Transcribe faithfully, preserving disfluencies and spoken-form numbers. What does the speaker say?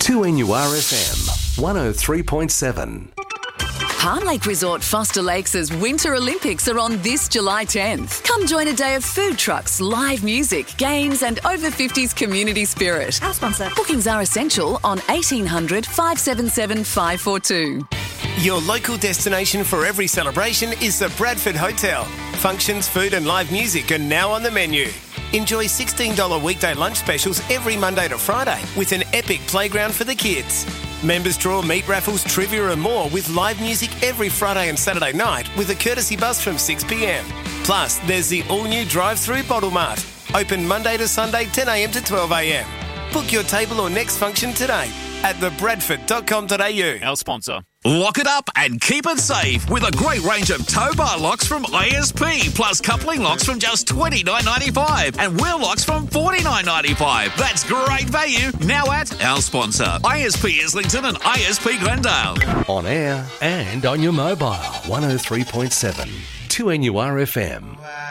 two N U R F M, one oh three point seven. Palm Lake Resort Foster Lakes' Winter Olympics are on this July tenth. Come join a day of food trucks, live music, games and over fifties community spirit. Our sponsor. Bookings are essential on eighteen hundred, five seven seven, five four two. Your local destination for every celebration is the Bradford Hotel. Functions, food and live music are now on the menu. Enjoy sixteen dollars weekday lunch specials every Monday to Friday with an epic playground for the kids. Members draw meat raffles, trivia and more with live music every Friday and Saturday night with a courtesy bus from six p m. Plus, there's the all-new drive-through Bottle Mart. Open Monday to Sunday ten a m to twelve a m. Book your table or next function today at the bradford dot com dot a u. Our sponsor. Lock it up and keep it safe with a great range of tow bar locks from I S P, plus coupling locks from just twenty-nine ninety-five and wheel locks from forty-nine ninety-five. That's great value now at our sponsor, I S P Islington and I S P Glendale. On air and on your mobile, one oh three point seven, two N U R F M.